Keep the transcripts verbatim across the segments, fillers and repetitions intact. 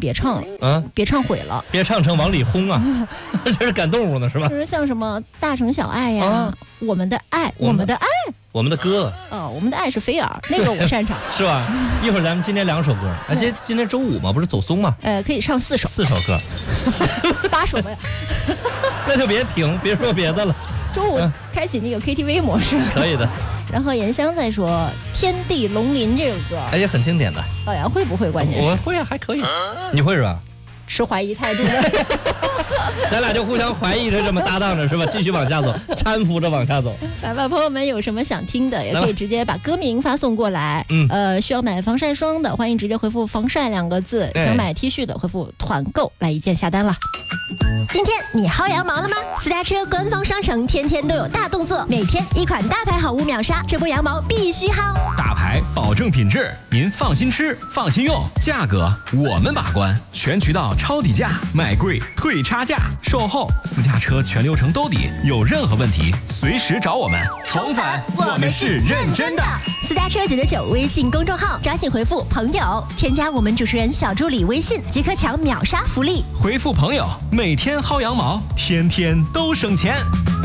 别唱， 啊， 别唱毁了， 别唱成往里轰啊，这是赶动物呢是吧？ 就是像什么大城小爱呀、啊，我们的爱，我们的爱， 我们的歌， 哦，我们的爱是菲尔，那个我擅长， 是吧？一会儿咱们今天两首歌，啊，今今天周五嘛，不是走松吗？ 呃，可以唱四首， 四首歌， 八首吧， 那就别停，别说别的了。 周五开启那个 K T V 模式， 可以的。 然后妍香在说《天地龙鳞》这首歌， 哎呀，很经典的。 老杨会不会？关键是我会啊，还可以。你会是吧？ 持怀疑态度的， 咱俩就互相怀疑着，这么搭档着是吧？继续往下走，搀扶着往下走。 来吧，朋友们有什么想听的，也可以直接把歌名发送过来。嗯，呃，需要买防晒霜的，欢迎直接回复“防晒”两个字；哎、想买 T 恤的，回复“团购”来一键下单了。 今天你薅羊毛了吗？私家车官方商城天天都有大动作，每天一款大牌好物秒杀，这波羊毛必须薅。 大牌保证品质，您放心吃，放心用，价格我们把关，全渠道抄底价，买贵退差价，售后私家车全流程兜底，有任何问题随时找我们。重返，我们是认真的。 私家车九九九微信公众号，抓紧回复朋友，添加我们主持人小助理微信，即可抢秒杀福利。 回复朋友，每天薅羊毛，天天都省钱。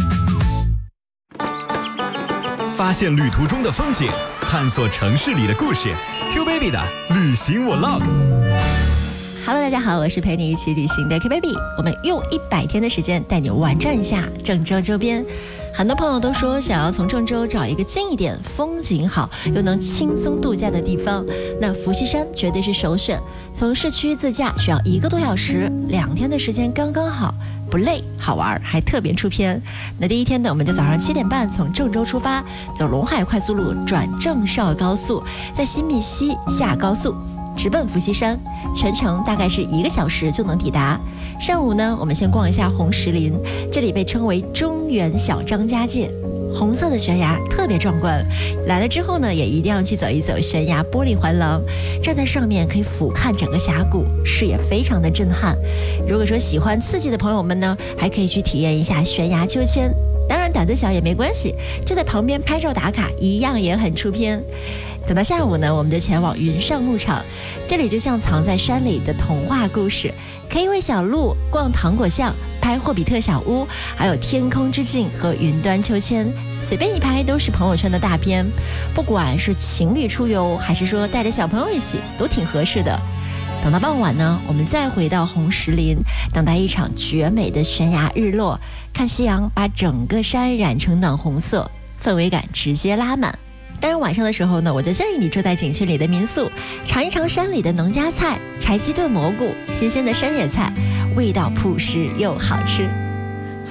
发现旅途中的风景，探索城市里的故事。Q Baby 的旅行 Vlog。Hello， 大家好，我是陪你一起旅行的 Q Baby。我们用一百天的时间带你玩转一下郑州周边。很多朋友都说想要从郑州找一个近一点、风景好又能轻松度假的地方，那伏羲山绝对是首选。从市区自驾只要一个多小时，两天的时间刚刚好，不累，好玩，还特别出片。那第一天呢，我们就早上七点半从郑州出发，走陇海快速路转郑绍高速，在新密溪下高速，直奔伏羲山，全程大概是一个小时就能抵达。上午呢，我们先逛一下红石林，这里被称为中原小张家界，红色的悬崖特别壮观。来了之后呢，也一定要去走一走悬崖玻璃环廊，站在上面可以俯瞰整个峡谷，视野非常的震撼。如果说喜欢刺激的朋友们呢，还可以去体验一下悬崖秋千。当然胆子小也没关系，就在旁边拍照打卡，一样也很出片。等到下午呢，我们就前往云上牧场，这里就像藏在山里的童话故事，可以喂小鹿，逛糖果巷，拍霍比特小屋，还有天空之镜和云端秋千，随便一拍都是朋友圈的大片。不管是情侣出游，还是说带着小朋友一起，都挺合适的。等到傍晚呢，我们再回到红石林，等待一场绝美的悬崖日落，看夕阳把整个山染成暖红色，氛围感直接拉满。当然晚上的时候呢，我就建议你住在景区里的民宿，尝一尝山里的农家菜，柴鸡炖蘑菇，新鲜的山野菜，味道朴实又好吃。